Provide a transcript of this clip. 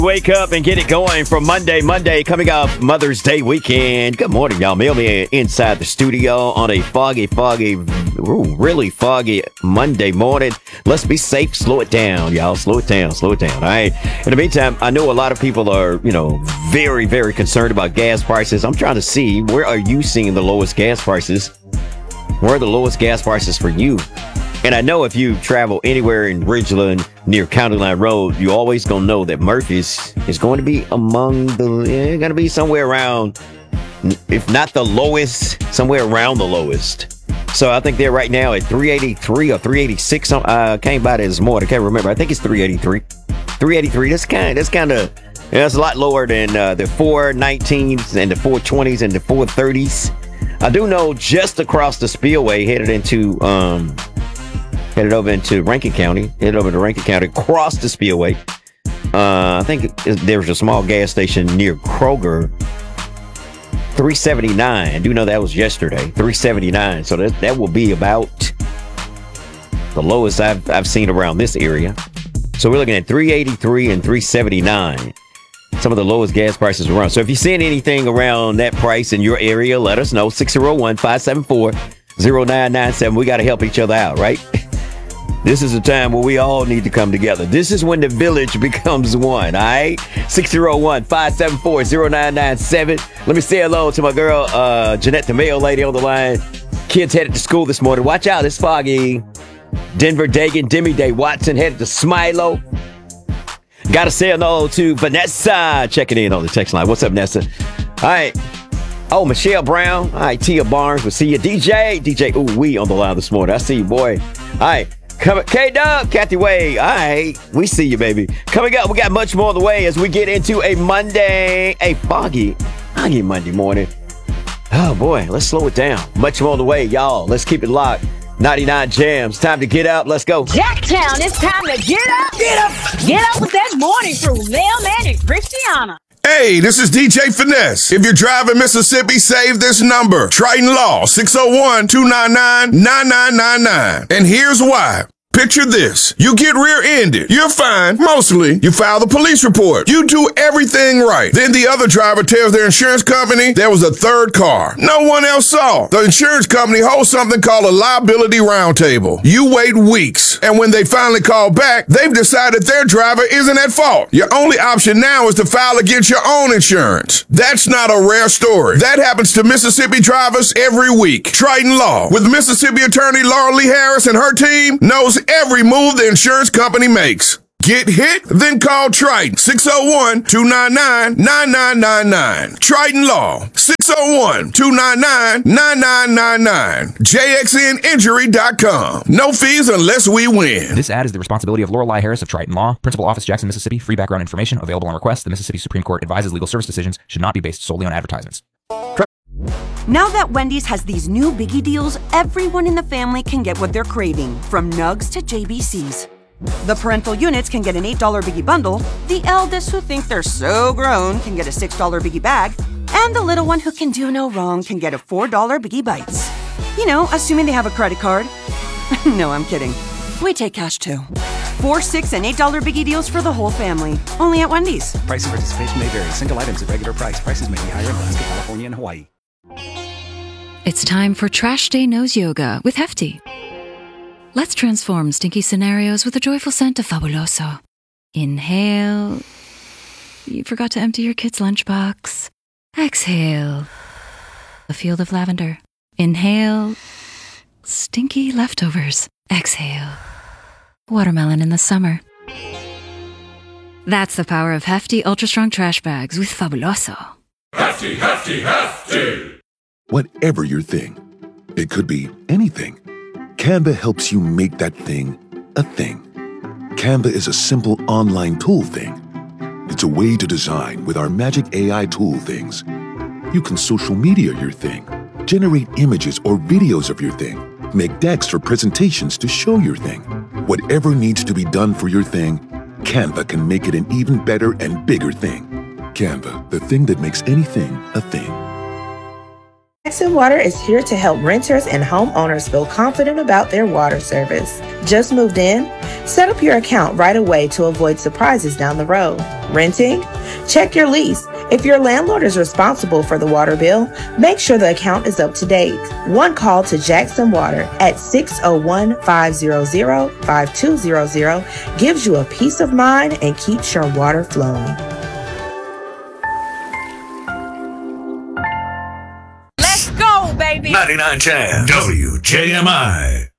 Wake up and get it going for Monday coming up Mother's Day weekend. Good morning, y'all. Mail me inside the studio on a really foggy Monday morning. Let's be safe. Slow it down, y'all. Slow it down. All right. In the meantime, I know a lot of people are, very, very concerned about gas prices. I'm trying to see, where are you seeing the lowest gas prices? Where are the lowest gas prices for you? And I know if you travel anywhere in Ridgeland near County Line Road, you always gonna know that Murphy's is going to be gonna be somewhere around, if not the lowest, somewhere around the lowest. So I think they're right now at 383 or 386. I came by this morning. I can't remember. I think it's 383. 383. That's a lot lower than the 419s and the 420s and the 430s. I do know just across the spillway, headed over into Rankin County, across the spillway. I think there's a small gas station near Kroger, 379. I do know that was yesterday, 379. So that will be about the lowest I've seen around this area. So we're looking at 383 and 379. Some of the lowest gas prices around. So if you're seeing anything around that price in your area, let us know. 601-574-0997. We got to help each other out, right? This is a time where we all need to come together. This is when the village becomes one, all right? 601-574-0997. Let me say hello to my girl, Jeanette, the mail lady on the line. Kids headed to school this morning. Watch out, it's foggy. Denver, Dagan, Demi Day, Watson headed to Smilo. Got to say hello to Vanessa checking in on the text line. What's up, Vanessa? All right. Oh, Michelle Brown. All right, Tia Barnes. We'll see you. DJ Ooh-Wee on the line this morning. I see you, boy. All right. K-Dub, Kathy Way. All right. We see you, baby. Coming up, we got much more on the way as we get into a foggy Monday morning. Oh, boy. Let's slow it down. Much more on the way, y'all. Let's keep it locked. 99 Jams. Time to get up. Let's go. Jacktown, it's time to get up. Get up. Get up with that morning crew. Mailman and Christiana. Hey, this is DJ Finesse. If you're driving Mississippi, save this number. Triton Law, 601-299-9999. And here's why. Picture this. You get rear-ended. You're fine, mostly. You file the police report. You do everything right. Then the other driver tells their insurance company there was a third car no one else saw. The insurance company holds something called a liability roundtable. You wait weeks. And when they finally call back, they've decided their driver isn't at fault. Your only option now is to file against your own insurance. That's not a rare story. That happens to Mississippi drivers every week. Triton Law, with Mississippi attorney Laura Lee Harris and her team, knows every move the insurance company makes. Get hit? Then call Triton. 601-299-9999. Triton Law. 601-299-9999. JXNinjury.com. No fees unless we win. This ad is the responsibility of Lorelei Harris of Triton Law. Principal Office, Jackson, Mississippi. Free background information available on request. The Mississippi Supreme Court advises legal service decisions should not be based solely on advertisements. Now that Wendy's has these new biggie deals, everyone in the family can get what they're craving, from nugs to JBCs. The parental units can get an $8 biggie bundle, the eldest who think they're so grown can get a $6 biggie bag, and the little one who can do no wrong can get a $4 biggie bites. Assuming they have a credit card. No, I'm kidding. We take cash too. $4, $6, and $8 biggie deals for the whole family. Only at Wendy's. Price and participation may vary. Single items at regular price. Prices may be higher in Alaska, California, and Hawaii. It's time for Trash Day Nose Yoga with Hefty. Let's transform stinky scenarios with a joyful scent of Fabuloso. Inhale. You forgot to empty your kid's lunchbox. Exhale. A field of lavender. Inhale. Stinky leftovers. Exhale. Watermelon in the summer. That's the power of Hefty Ultra Strong Trash Bags with Fabuloso. Hefty, Hefty, Hefty! Whatever your thing, it could be anything. Canva helps you make that thing a thing. Canva is a simple online tool thing. It's a way to design with our magic AI tool things. You can social media your thing, generate images or videos of your thing, make decks for presentations to show your thing. Whatever needs to be done for your thing, Canva can make it an even better and bigger thing. Canva, the thing that makes anything a thing. Jackson Water is here to help renters and homeowners feel confident about their water service. Just moved in? Set up your account right away to avoid surprises down the road. Renting? Check your lease. If your landlord is responsible for the water bill, make sure the account is up to date. One call to Jackson Water at 601-500-5200 gives you a peace of mind and keeps your water flowing. Let's go, baby. 99.10 WJMI.